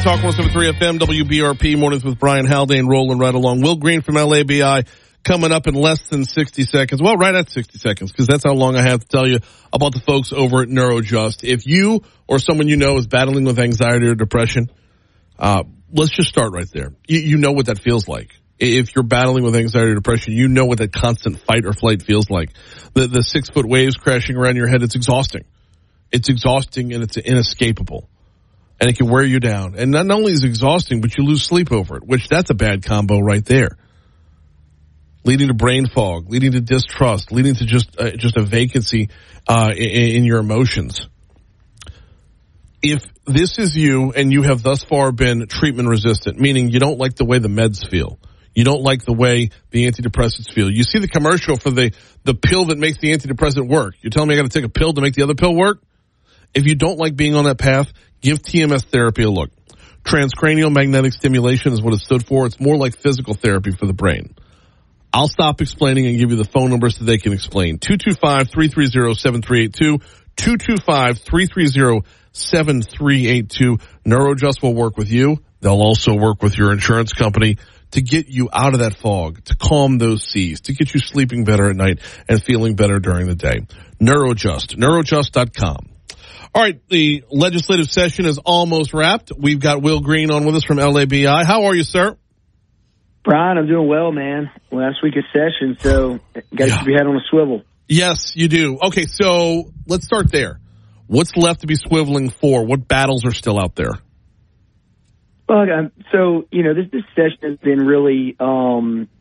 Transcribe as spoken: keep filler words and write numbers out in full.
Talk one seventy-three F M, W B R P, mornings with Brian Haldane, rolling right along. Will Green from L A B I coming up in less than sixty seconds. Well, right at sixty seconds, because that's how long I have to tell you about the folks over at NeuroJust. If you or someone you know is battling with anxiety or depression, uh, let's just start right there. You, you know what that feels like. If you're battling with anxiety or depression, you know what that constant fight or flight feels like. The, the six-foot waves crashing around your head, it's exhausting. It's exhausting and it's inescapable. And it can wear you down. And not only is it exhausting, but you lose sleep over it, which that's a bad combo right there. Leading to brain fog, leading to distrust, leading to just uh, just a vacancy uh, in, in your emotions. If this is you and you have thus far been treatment resistant, meaning you don't like the way the meds feel, you don't like the way the antidepressants feel. You see the commercial for the, the pill that makes the antidepressant work. You're telling me I got to take a pill to make the other pill work? If you don't like being on that path, give T M S therapy a look. Transcranial magnetic stimulation is what it stood for. It's more like physical therapy for the brain. I'll stop explaining and give you the phone number so they can explain. two two five, three three zero, seven three eight two, two two five, three three zero, seven three eight two. NeuroJust will work with you. They'll also work with your insurance company to get you out of that fog, to calm those seas, to get you sleeping better at night and feeling better during the day. NeuroJust, neurojust dot com. All right, the legislative session is almost wrapped. We've got Will Green on with us from L A B I. How are you, sir? Brian, I'm doing well, man. Last week of session, so got to yeah. keep your head on a swivel. Yes, you do. Okay, so let's start there. What's left to be swiveling for? What battles are still out there? Well, um, so, you know, this, this session has been really um,